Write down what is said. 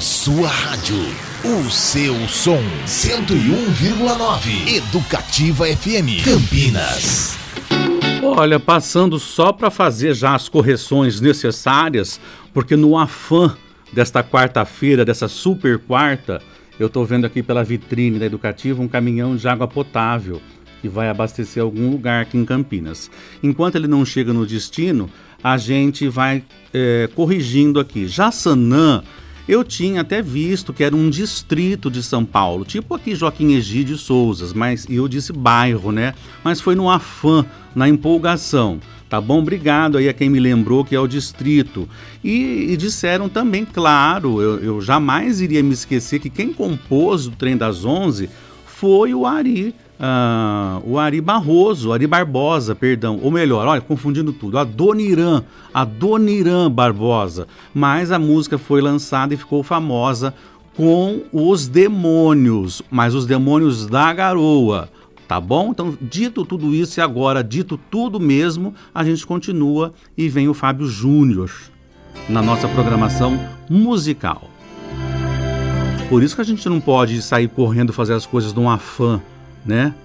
sua rádio, o seu som, 101,9 Educativa FM Campinas. Olha, passando só para fazer já as correções necessárias, porque no afã desta quarta-feira, dessa super quarta, eu estou vendo aqui pela vitrine da Educativa um caminhão de água potável que vai abastecer algum lugar aqui em Campinas. Enquanto ele não chega no destino, a gente vai corrigindo aqui. Jaçanã, eu tinha até visto que era um distrito de São Paulo, tipo aqui Joaquim Egídio Souza, mas eu disse bairro, né? Mas foi no afã, na empolgação. Tá bom? Obrigado aí a quem me lembrou que é o distrito. E disseram também, claro, eu jamais iria me esquecer que quem compôs o Trem das 11 foi o Ari Barbosa, perdão, ou melhor, olha, confundindo tudo, Adoniran Barbosa, mas a música foi lançada e ficou famosa com Os Demônios, mas Os Demônios da Garoa, tá bom? Então, dito tudo isso e agora, dito tudo mesmo, a gente continua e vem o Fábio Júnior na nossa programação musical. Por isso que a gente não pode sair correndo fazer as coisas num afã, né?